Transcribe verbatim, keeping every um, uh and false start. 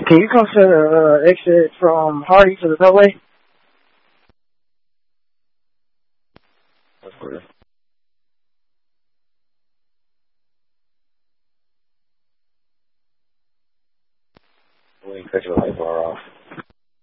Can you come to the uh, exit from Hardy to the Beltway? That's clear. We ain't cut your light bar off.